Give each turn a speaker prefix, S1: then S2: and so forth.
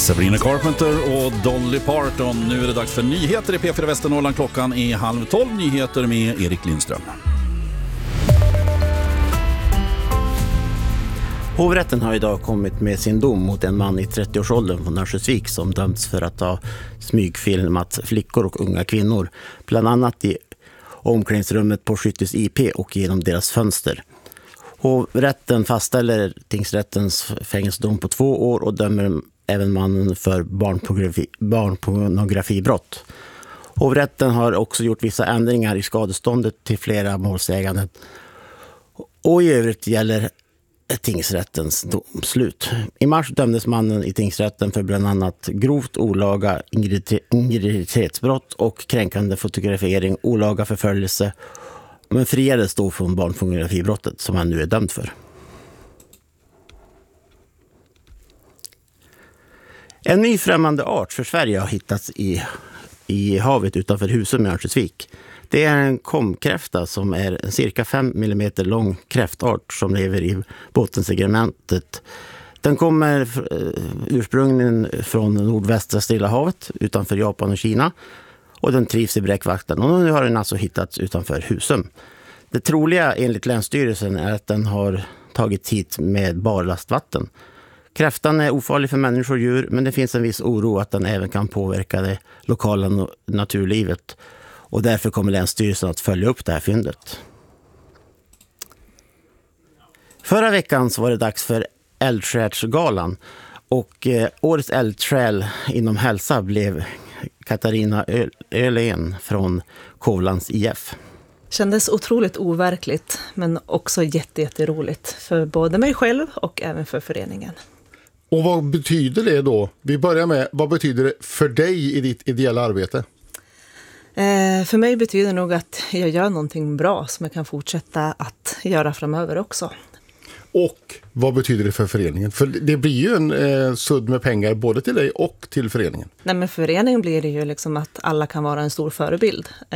S1: Sabrina Carpenter och Dolly Parton. Nu är det dags för nyheter i P4 Västernorrland. Klockan är 11:30. Nyheter med Erik Lindström.
S2: Hovrätten har idag kommit med sin dom mot en man i 30-årsåldern från Örnsköldsvik som dömts för att ha smygfilmat flickor och unga kvinnor, bland annat i omklädningsrummet på Skyttes IP och genom deras fönster. Hovrätten fastställer tingsrättens fängelsedom på 2 år och dömer även mannen för barnpornografibrott. Hovrätten har också gjort vissa ändringar i skadeståndet till flera målsäganden. Och i övrigt gäller tingsrättens domslut. I mars dömdes mannen i tingsrätten för bland annat grovt olaga integritetsbrott och kränkande fotografering, olaga förföljelse, men friades då från barnpornografibrottet som han nu är dömd för. En ny främmande art för Sverige har hittats i havet utanför Husum i Örnsköldsvik. Det är en komkräfta som är en cirka 5 mm lång kräftart som lever i bottensegmentet. Den kommer ursprungligen från nordvästra Stilla havet utanför Japan och Kina och den trivs i bräckvatten och nu har den alltså hittats utanför Husum. Det troliga enligt Länsstyrelsen är att den har tagit hit med barlastvatten. Kräftan är ofarlig för människor och djur, men det finns en viss oro att den även kan påverka det lokala naturlivet. Och därför kommer Länsstyrelsen att följa upp det här fyndet. Förra veckan så var det dags för Eldsjälsgalan och årets eldsjäl inom hälsa blev Katarina Ölén från Kovlands IF.
S3: Kändes otroligt overkligt men också jätteroligt för både mig själv och även för föreningen.
S4: Och vad betyder det då? Vi börjar med, vad betyder det för dig i ditt ideella arbete?
S3: För mig betyder det nog att jag gör någonting bra som jag kan fortsätta att göra framöver också.
S4: Och vad betyder det för föreningen? För det blir ju en sudd med pengar både till dig och till föreningen.
S3: Nej, men föreningen blir det ju liksom att alla kan vara en stor förebild.